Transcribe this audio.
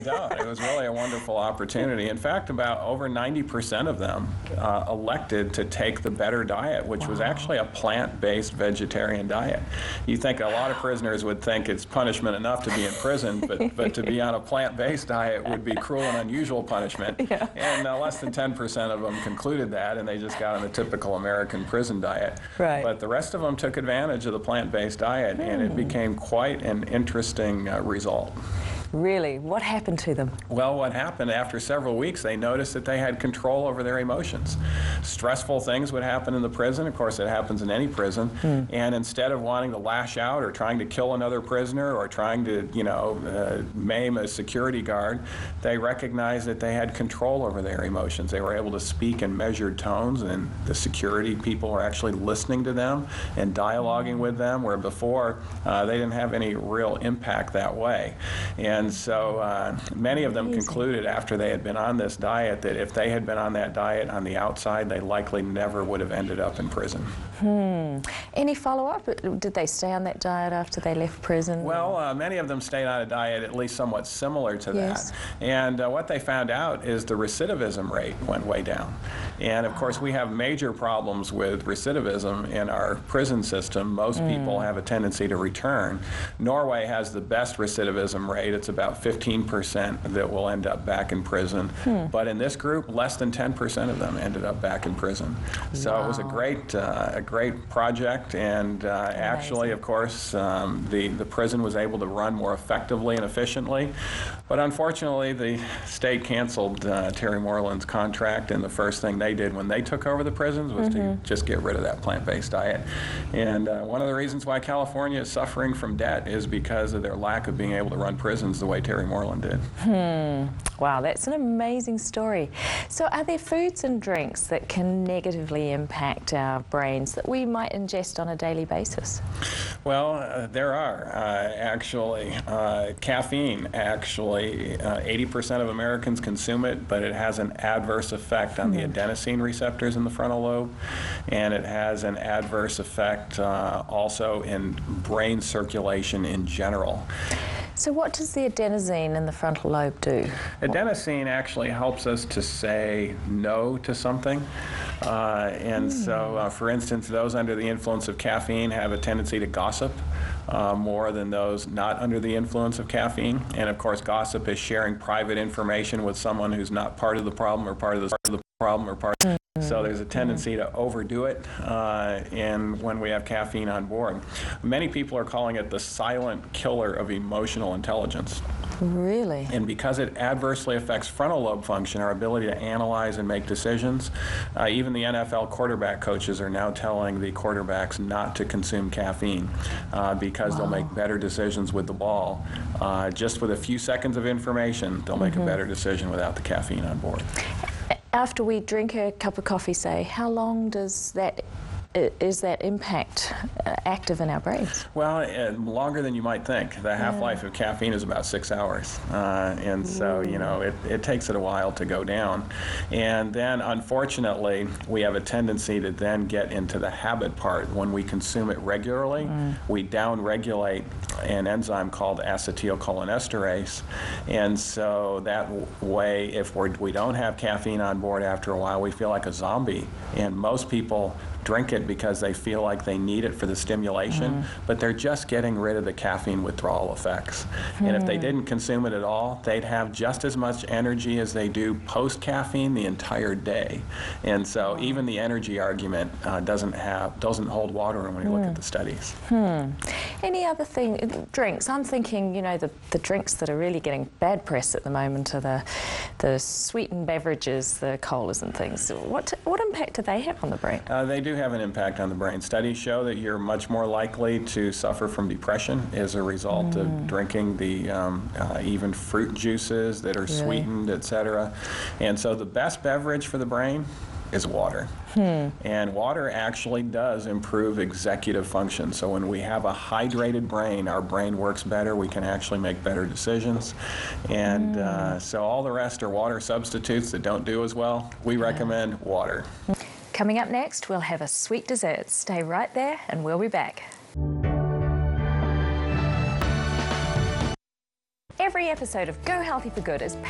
don't. It was really a wonderful opportunity. In fact, about over 90% of them elected to take the better diet, which was actually a plant-based vegetarian diet. You think a lot of prisoners would think it's punishment enough to be in prison, but to be on a plant-based diet would be cruel and unusual punishment. Yeah. And less than 10% of them concluded that, and they just got on the typical American prison diet. Right. But the rest of them took advantage of the plant-based diet, and it became quite an interesting result. Really? What happened to them? Well, what happened after several weeks, they noticed that they had control over their emotions. Stressful things would happen in the prison. Of course, it happens in any prison. And instead of wanting to lash out or trying to kill another prisoner or trying to, maim a security guard, they recognized that they had control over their emotions. They were able to speak in measured tones, and the security people were actually listening to them and dialoguing with them, where before they didn't have any real impact that way. And so many of them concluded after they had been on this diet that if they had been on that diet on the outside, they likely never would have ended up in prison. Any follow-up? Did they stay on that diet after they left prison? Well, many of them stayed on a diet at least somewhat similar to Yes. that. And what they found out is the recidivism rate went way down. And of course, we have major problems with recidivism in our prison system. Most people have a tendency to return. Norway has the best recidivism rate. It's about 15% that will end up back in prison. But in this group, less than 10% of them ended up back in prison. So it was a great project, and actually, of course, the prison was able to run more effectively and efficiently. But unfortunately, the state canceled Terry Moreland's contract, and the first thing they did when they took over the prisons was to just get rid of that plant-based diet. And one of the reasons why California is suffering from debt is because of their lack of being able to run prisons the way Terry Moreland did. Wow, that's an amazing story. So are there foods and drinks that can negatively impact our brains that we might ingest on a daily basis? Well, there are actually. Caffeine, actually, 80% of Americans consume it, but it has an adverse effect on the adenosine receptors in the frontal lobe, and it has an adverse effect also in brain circulation in general. So what does the adenosine in the frontal lobe do? Adenosine actually helps us to say no to something. So, for instance, those under the influence of caffeine have a tendency to gossip more than those not under the influence of caffeine. And of course, gossip is sharing private information with someone who's not part of the problem or part of the problem or part of So there's a tendency to overdo it when we have caffeine on board. Many people are calling it the silent killer of emotional intelligence. Really? And because it adversely affects frontal lobe function, our ability to analyze and make decisions, even the NFL quarterback coaches are now telling the quarterbacks not to consume caffeine because they'll make better decisions with the ball. Just with a few seconds of information, they'll make a better decision without the caffeine on board. After we drink a cup of coffee, say, how long does that is that impact active in our brains? Well, longer than you might think. The half-life of caffeine is about 6 hours. And so, you know, it takes it a while to go down. And then, unfortunately, we have a tendency to then get into the habit part. When we consume it regularly, we down-regulate an enzyme called acetylcholinesterase. And so that way, if we don't have caffeine on board after a while, we feel like a zombie. And most people drink it because they feel like they need it for the stimulation, but they're just getting rid of the caffeine withdrawal effects. And if they didn't consume it at all, they'd have just as much energy as they do post-caffeine the entire day. And so even the energy argument doesn't hold water when you look at the studies. Any other drinks? I'm thinking, you know, the drinks that are really getting bad press at the moment are the sweetened beverages, the colas and things. What impact do they have on the brain? They do have an impact on the brain. Studies show that you're much more likely to suffer from depression as a result of drinking the even fruit juices that are sweetened, etc. And so the best beverage for the brain is water. And water actually does improve executive function. So when we have a hydrated brain, our brain works better. We can actually make better decisions. And so all the rest are water substitutes that don't do as well. We recommend water. Coming up next, we'll have a sweet dessert. Stay right there and we'll be back. Every episode of Go Healthy for Good is